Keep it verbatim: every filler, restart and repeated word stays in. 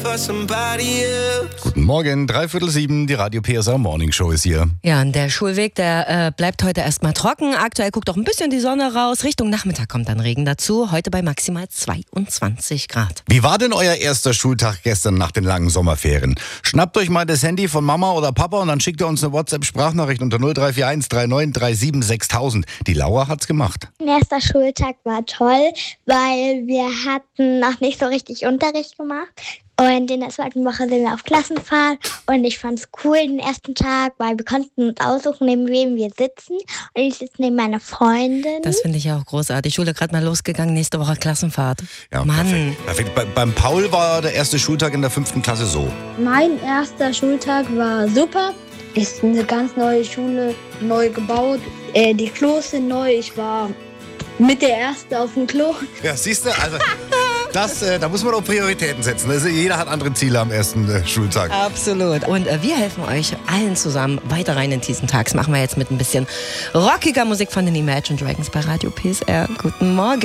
Guten Morgen, dreiviertel sieben, die Radio P S A Morning Show ist hier. Ja, und der Schulweg, der äh, bleibt heute erstmal trocken. Aktuell guckt auch ein bisschen die Sonne raus. Richtung Nachmittag kommt dann Regen dazu. Heute bei maximal zweiundzwanzig Grad. Wie war denn euer erster Schultag gestern nach den langen Sommerferien? Schnappt euch mal das Handy von Mama oder Papa und dann schickt ihr uns eine WhatsApp-Sprachnachricht unter null drei vier eins drei neun drei sieben sechstausend. Die Laura hat's gemacht. Mein erster Schultag war toll, weil wir hatten noch nicht so richtig Unterricht gemacht. Und in der zweiten Woche sind wir auf Klassenfahrt und ich fand es cool den ersten Tag, weil wir konnten uns aussuchen, neben wem wir sitzen. Und ich sitze neben meiner Freundin. Das finde ich ja auch großartig. Schule gerade mal losgegangen, nächste Woche Klassenfahrt. Ja, Mann. Perfekt. Perfekt. Bei, beim Paul war der erste Schultag in der fünften Klasse so. Mein erster Schultag war super. Ist eine ganz neue Schule, neu gebaut. Äh, die Klos sind neu. Ich war mit der Erste auf dem Klo. Ja, siehst du, also das, äh, da muss man auch Prioritäten setzen. Also jeder hat andere Ziele am ersten äh, Schultag. Absolut. Und äh, wir helfen euch allen zusammen weiter rein in diesen Tag. Das machen wir jetzt mit ein bisschen rockiger Musik von den Imagine Dragons bei Radio P S R. Guten Morgen.